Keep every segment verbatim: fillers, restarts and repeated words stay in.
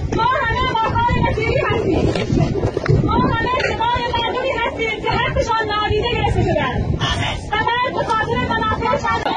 ما همه ماهای نجیری هستیم. ما همه اتباع مردمی هستیم که حقشان نادیده گرفته شدند. فقط به خاطر منافع چند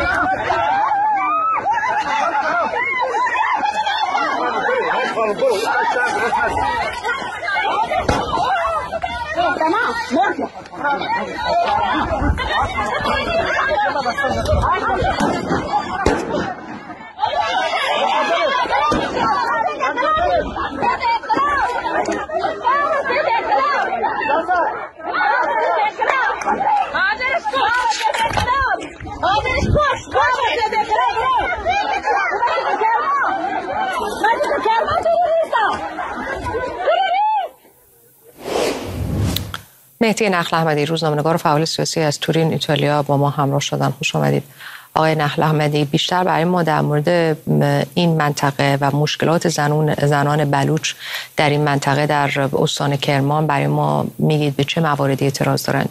مهدی نخل احمدی، روزنامه‌نگار و فعال سیاسی از تورین ایتالیا با ما همراه شدن. خوش آمدید آقای نخل احمدی. بیشتر برای ما در مورد این منطقه و مشکلات زنان زنان بلوچ در این منطقه در استان کرمان برای ما میگید، به چه مواردی اعتراض دارند؟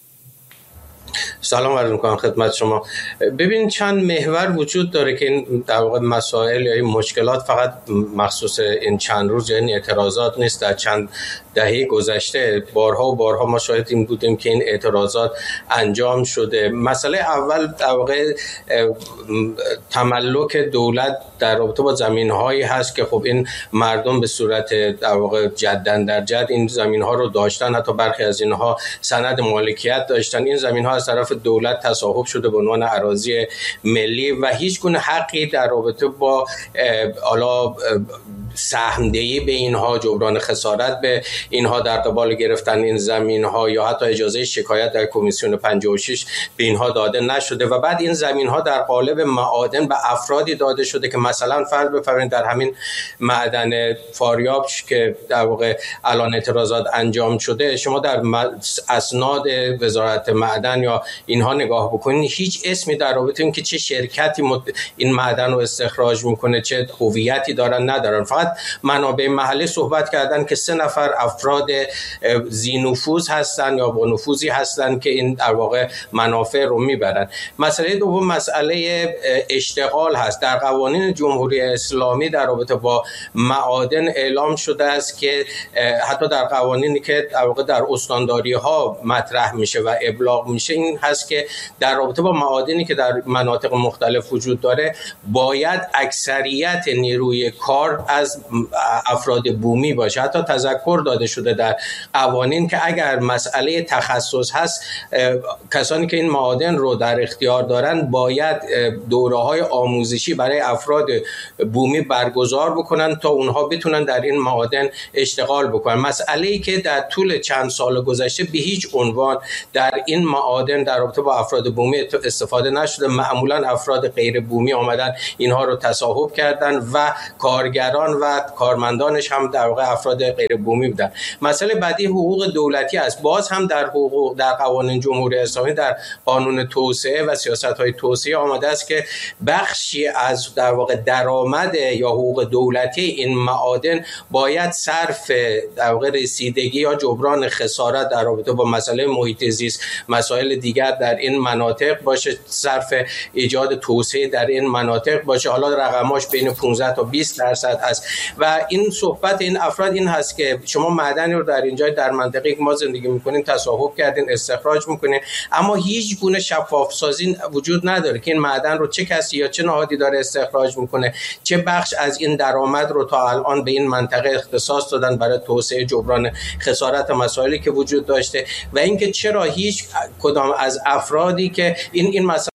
سلام عرض می‌کنم خدمت شما. ببین چند محور وجود داره که این در واقع مسائل یا این مشکلات فقط مخصوص این چند روز یا این اعتراضات نیست. در چند دهه گذشته بارها و بارها ما شاهد این بودیم که این اعتراضات انجام شده. مسئله اول در واقع تملک دولت در رابطه با زمین‌هایی هست که خب این مردم به صورت در واقع جدن در جد این زمین‌ها رو داشتن، حتی برخی از اینها سند مالکیت داشتن. این زمین‌ها از طرف دولت تصاحب شده به عنوان اراضی ملی و هیچ گونه حقی در رابطه با حالا سهم‌دهی به اینها، جبران خسارت به اینها در قبال گرفتن این زمین‌ها یا حتی اجازه شکایت در کمیسیون پنجاه و شش به اینها داده نشده و بعد این زمین‌ها در قالب معادن به افرادی داده شده که مثلا فرض بفرمایید در همین معدن فاریاب که در واقع الان اعتراضات انجام شده، شما در اسناد وزارت معدن یا اینها نگاه بکنید، هیچ اسمی در رابطه این که چه شرکتی این معدن رو استخراج میکنه، چه هویتی دارن ندارن، فقط منابع محلی صحبت کردن که سه نفر افراد ذی نفوذ هستن یا با نفوذی هستن که این در واقع منافع رو میبرن. مسئله دوم مسئله اشتغال هست. در قوانین جمهوری اسلامی در رابطه با معادن اعلام شده است که حتی در قوانینی که در واقع در استانداری ها مطرح میشه و ابلاغ میشه این هست که در رابطه با معادنی که در مناطق مختلف وجود داره باید اکثریت نیروی کار از افراد بومی باشه. حتی تذکر داده شده در قوانین که اگر مسئله تخصص هست کسانی که این معادن رو در اختیار دارن باید دوره‌های آموزشی برای افراد بومی برگزار بکنن تا اونها بتونن در این معادن اشتغال بکنن. مسئله‌ای که در طول چند سال گذشته به هیچ عنوان در این معادن در رابطه با افراد بومی استفاده نشده. معمولا افراد غیر بومی آمدن اینها رو تصاحب کردن و کارگران و کارمندانش هم در واقع افراد غیر بومی بودن. مسئله بعدی حقوق دولتی است. باز هم در حقوق در قوانین جمهوری اسلامی در قانون توسعه و سیاست‌های توسعه آمده است که بخشی از در واقع درآمد یا حقوق دولتی این معادن باید صرف در واقع رسیدگی یا جبران خسارت در رابطه با مسئله محیط زیست، مسائل دیگر در این مناطق باشه، صرف ایجاد توسعه در این مناطق باشه. حالا رقماش بین پانزده تا بیست درصد است و این صحبت این افراد این هست که شما معدنی رو در اینجا در منطقه‌ای که ما زندگی می‌کنیم تصاحب کردین، استخراج می‌کنین، اما هیچ گونه شفاف سازی وجود نداره که این معدن رو چه کسی یا چه نهادی داره استخراج می‌کنه، چه بخش از این درآمد رو تا الان به این منطقه اختصاص دادن برای توسعه، جبران خسارت، مسائلی که وجود داشته و اینکه چرا هیچ کدام از افرادی که این این مسائل